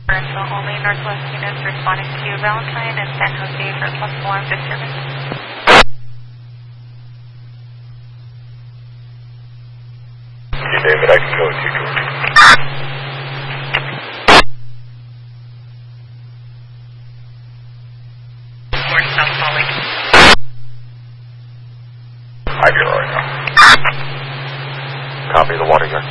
So only Northwest units responding to Valentine and San Jose for plus alarm disturbance. Okay, David, I can go with you, George. We're South Salt Lake. I hear right now. Copy the water gun.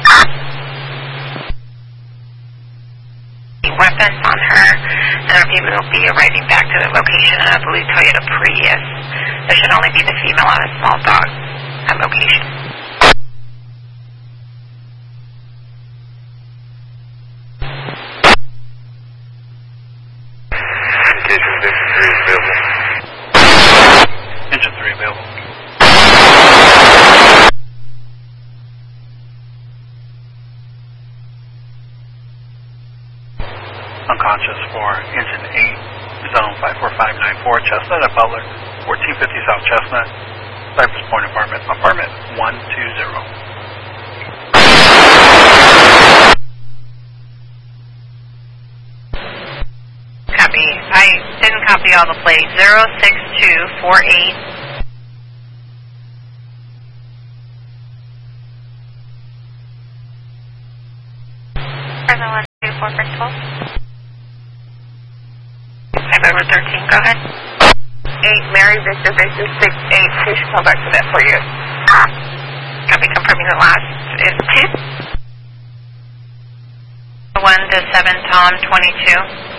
Weapons on her, and we will be arriving back to the location in a blue Toyota Prius. There should only be the female and a small dog at location. Engine 3 is available. Engine 3 available. Unconscious for engine 8, zone 54594, Chestnut at Butler, 1450 South Chestnut, Cypress Point apartment, apartment 120. Copy. I didn't copy all the plates. 06248. Present 124 for 12. 5 over 13, go ahead. 8, Mary Victor Basis 68, please call back to that for you. Copy, confirming the last is 2. 1 to 7, Tom 22.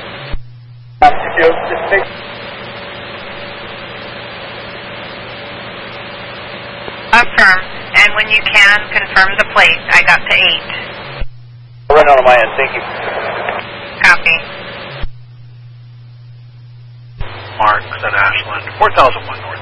Affirm, and when you can, confirm the plate. I got to 8. Right on my end, thank you. Copy. Mark at Ashland, 4001 North.